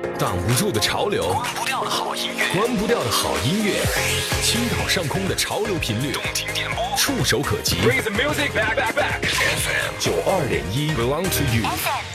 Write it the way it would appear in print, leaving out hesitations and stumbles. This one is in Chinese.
挡不住的潮流， 关不掉的好音乐， 关不掉的好音乐，青岛上空的潮流频率， 动听点播， 触手可及。 Bring the music back, back, back. FM 92.1 belong to you。